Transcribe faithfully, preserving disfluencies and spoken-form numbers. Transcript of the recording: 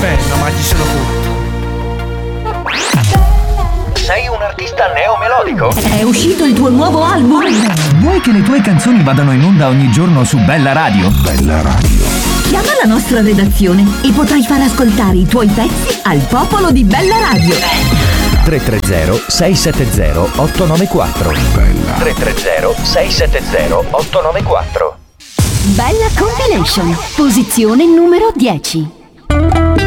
bello, ma ci sono tutti. Sei un artista neomelodico? È uscito il tuo nuovo album? Vuoi che le tue canzoni vadano in onda ogni giorno su Bella Radio? Bella Radio. Chiama la nostra redazione e potrai far ascoltare i tuoi pezzi al popolo di Bella Radio. tre tre zero sei sette zero otto nove quattro. Bella. tre tre zero sei sette zero otto nove quattro. Bella Compilation, posizione numero dieci.